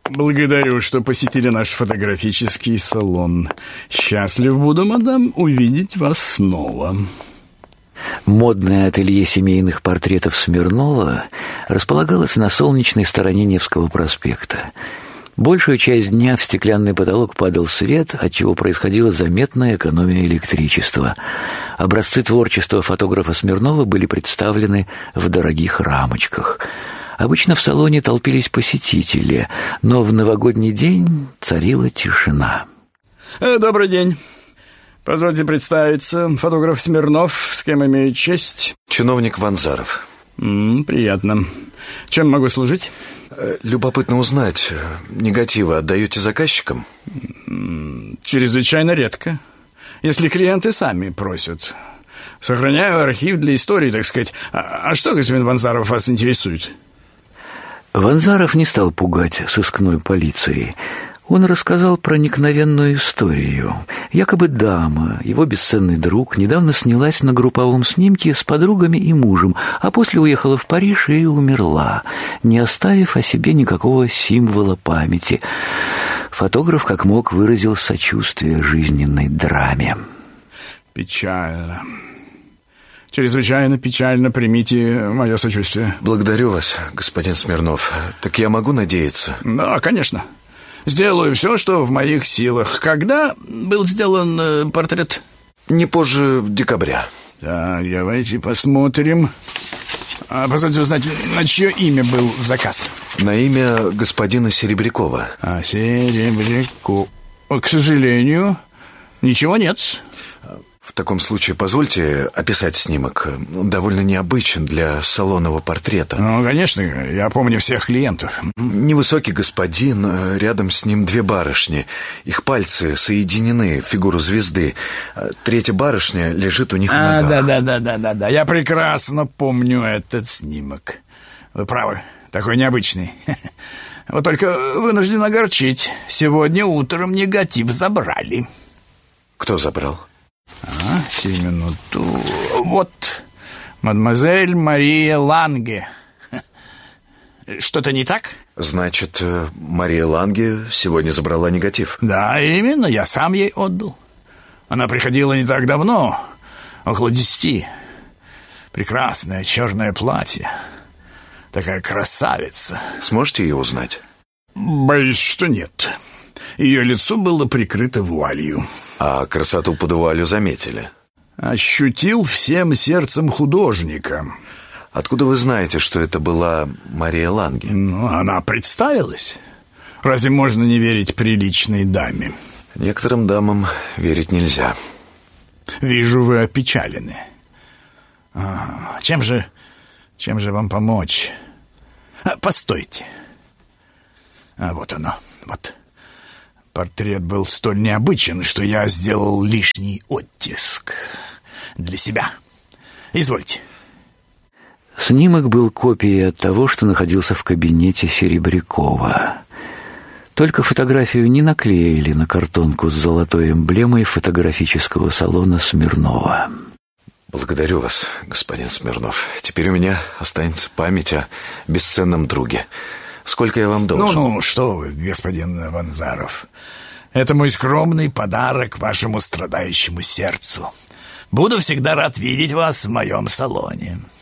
Благодарю, что посетили наш фотографический салон. Счастлив буду, мадам, увидеть вас снова. Модное ателье семейных портретов Смирнова располагалось на солнечной стороне Невского проспекта. Большую часть дня в стеклянный потолок падал свет, отчего происходила заметная экономия электричества. Образцы творчества фотографа Смирнова были представлены в дорогих рамочках. Обычно в салоне толпились посетители, но в новогодний день царила тишина. Добрый день. Позвольте представиться. Фотограф Смирнов, с кем имею честь. Чиновник Ванзаров. Приятно. Чем могу служить? Любопытно узнать, негативы отдаете заказчикам? Чрезвычайно редко. Если клиенты сами просят. Сохраняю архив для истории, так сказать. А что, господин Ванзаров, вас интересует? Ванзаров не стал пугать сыскной полицией. Он рассказал проникновенную историю. Якобы дама, его бесценный друг, недавно снялась на групповом снимке с подругами и мужем, а после уехала в Париж и умерла, не оставив о себе никакого символа памяти. Фотограф как мог выразил сочувствие жизненной драме. Печально. Чрезвычайно печально, примите мое сочувствие. Благодарю вас, господин Смирнов. Так я могу надеяться? Да, конечно. Сделаю все, что в моих силах. Когда был сделан портрет? Не позже декабря. Так, давайте посмотрим. Позвольте узнать, на чье имя был заказ? На имя господина Серебрякова. Серебряков. К сожалению, ничего нет. В таком случае позвольте описать снимок. Довольно необычен для салонного портрета. Ну, конечно, я помню всех клиентов. Невысокий господин, рядом с ним две барышни. Их пальцы соединены в фигуру звезды. Третья барышня лежит у них на ногах. Да. Я прекрасно помню этот снимок. Вы правы, такой необычный. Вот только вынужден огорчить. Сегодня утром негатив забрали. Кто забрал? Сию минуту. Вот, мадемуазель Мария Ланге. Что-то не так? Значит, Мария Ланге сегодня забрала негатив? Да, именно, я сам ей отдал. Она приходила не так давно, около 10. Прекрасное черное платье. Такая красавица. Сможете ее узнать? Боюсь, что нет. Ее лицо было прикрыто вуалью. А красоту под вуалью заметили? Ощутил всем сердцем художника. Откуда вы знаете, что это была Мария Ланге? Она представилась. Разве можно не верить приличной даме? Некоторым дамам верить нельзя. Вижу, вы опечалены. Чем же вам помочь? Постойте. Вот оно, вот. Портрет был столь необычен, что я сделал лишний оттиск для себя. Извольте. Снимок был копией от того, что находился в кабинете Серебрякова. Только фотографию не наклеили на картонку с золотой эмблемой фотографического салона Смирнова. Благодарю вас, господин Смирнов. Теперь у меня останется память о бесценном друге. Сколько я вам должен? Ну, что вы, господин Ванзаров. Это мой скромный подарок вашему страдающему сердцу. Буду всегда рад видеть вас в моем салоне.